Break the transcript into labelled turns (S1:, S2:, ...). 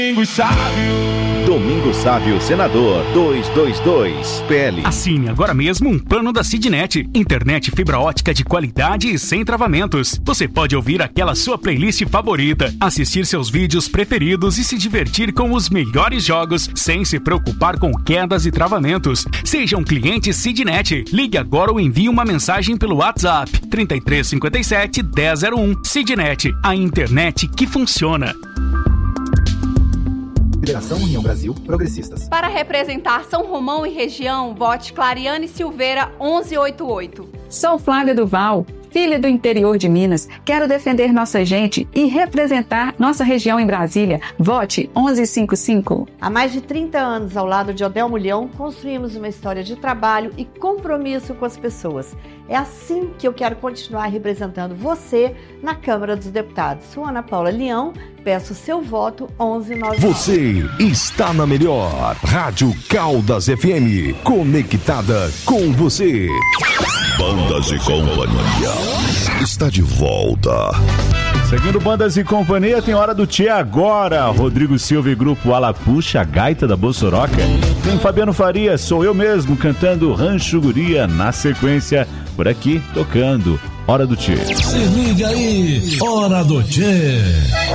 S1: Domingo Sábio, Senador 222, PL.
S2: Assine agora mesmo um plano da Sidnet. Internet fibra ótica de qualidade e sem travamentos. Você pode ouvir aquela sua playlist favorita, assistir seus vídeos preferidos e se divertir com os melhores jogos sem se preocupar com quedas e travamentos. Seja um cliente Sidnet. Ligue agora ou envie uma mensagem pelo WhatsApp 3357 1001. Sidnet, a internet que funciona.
S3: Federação União Brasil Progressistas.
S4: Para representar São Romão e região, vote Clariane Silveira 1188.
S5: Sou Flávia Duval, filha do interior de Minas. Quero defender nossa gente e representar nossa região em Brasília. Vote 1155.
S6: Há mais de 30 anos, ao lado de Odel Mulhão, construímos uma história de trabalho e compromisso com as pessoas. É assim que eu quero continuar representando você na Câmara dos Deputados. Sou Ana Paula Leão, peço seu voto 1199.
S7: Você está na melhor Rádio Caldas FM, conectada com você. Bandas e Companhia está de volta.
S8: Seguindo Bandas e Companhia, tem Hora do Tchê agora. Rodrigo Silva e Grupo Alapuxa, a gaita da Bossoroca. Tem Fabiano Faria, sou eu mesmo, cantando Rancho Guria. Na sequência, por aqui, tocando Hora do Tchê.
S9: Se liga aí, Hora do Tchê.